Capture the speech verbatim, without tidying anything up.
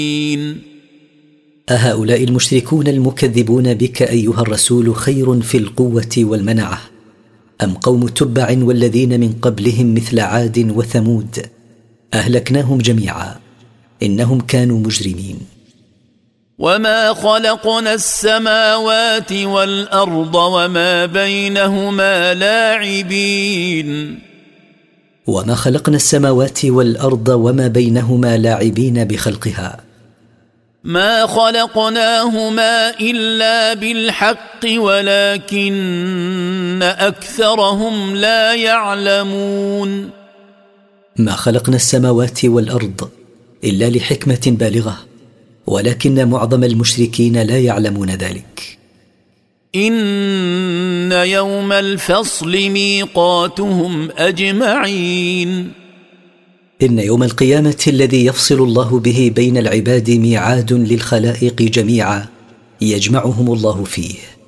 أهؤلاء المشركون المكذبون بك أيها الرسول خير في القوة والمنعة أم قوم تبع والذين من قبلهم مثل عاد وثمود أهلكناهم جميعا إنهم كانوا مجرمين. وما خلقنا السماوات والأرض وما بينهما لاعبين وما خلقنا السماوات والأرض وما بينهما لاعبين بخلقها ما خلقناهما إلا بالحق ولكن أكثرهم لا يعلمون. ما خلقنا السماوات والأرض إلا لحكمة بالغة ولكن معظم المشركين لا يعلمون ذلك. إن يوم الفصل ميقاتهم أجمعين إن يوم القيامة الذي يفصل الله به بين العباد ميعاد للخلائق جميعا يجمعهم الله فيه.